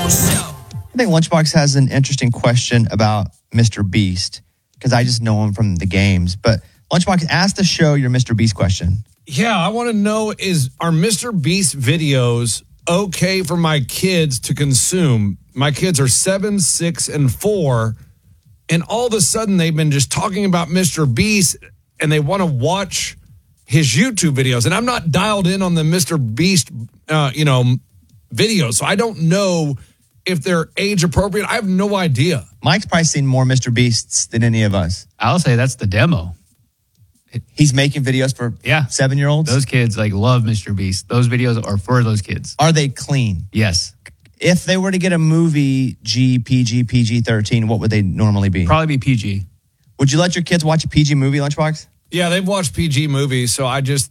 I think Lunchbox has an interesting question about Mr. Beast because I just know him from the games. But Lunchbox, ask the show your Mr. Beast question. Yeah, I want to know, are Mr. Beast videos okay for my kids to consume? My kids are 7, 6, and 4, and all of a sudden they've been just talking about Mr. Beast, and they want to watch his YouTube videos. And I'm not dialed in on the Mr. Beast, videos, so I don't know if they're age appropriate. I have no idea. Mike's probably seen more Mr. Beasts than any of us. I'll say that's the demo. He's making videos for 7-year-olds? Those kids love Mr. Beast. Those videos are for those kids. Are they clean? Yes. If they were to get a movie PG-13, what would they normally be? Probably be PG. Would you let your kids watch a PG movie, Lunchbox? Yeah, they've watched PG movies, so I just,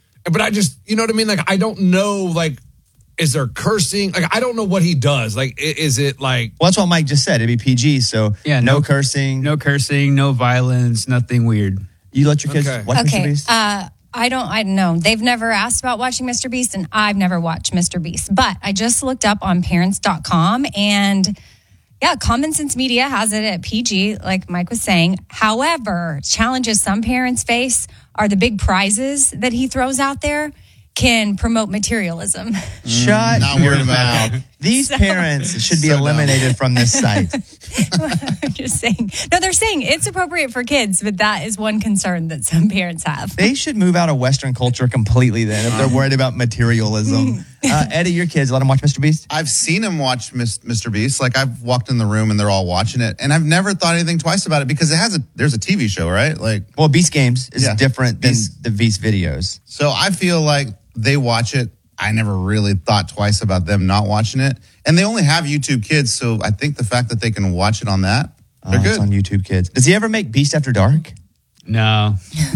you know what I mean? I don't know, is there cursing? I don't know what he does. Is it Well, that's what Mike just said. It'd be PG, so no cursing. No cursing, no violence, nothing weird. You let your kids watch Mr. Beast? I don't know. They've never asked about watching Mr. Beast, and I've never watched Mr. Beast. But I just looked up on parents.com, and Common Sense Media has it at PG, like Mike was saying. However, challenges some parents face are the big prizes that he throws out there can promote materialism. Shut your mouth. These parents should be eliminated from this site. I'm just saying. No, they're saying it's appropriate for kids, but that is one concern that some parents have. They should move out of Western culture completely then if they're worried about materialism. Eddie, your kids, let them watch Mr. Beast? I've seen them watch Mr. Beast. I've walked in the room and they're all watching it, and I've never thought anything twice about it because there's a TV show, right? Well, Beast Games is different than the Beast videos. So I feel like they watch it. I never really thought twice about them not watching it. And they only have YouTube Kids, so I think the fact that they can watch it on that, they're good. It's on YouTube Kids. Does he ever make Beast After Dark? No.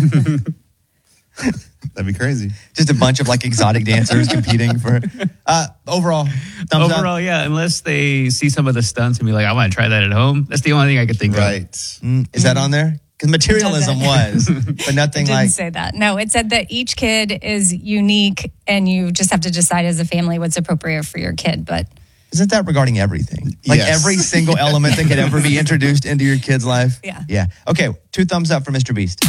That'd be crazy. Just a bunch of exotic dancers competing for overall thumbs up. Overall, yeah, unless they see some of the stunts and be like, I want to try that at home. That's the only thing I could think of. Right. Is that on there? Because materialism was, but nothing It didn't say that. No, it said that each kid is unique and you just have to decide as a family what's appropriate for your kid. But isn't that regarding everything? Every single element that could ever be introduced into your kid's life? Yeah. Yeah. Okay, 2 thumbs up for Mr. Beast.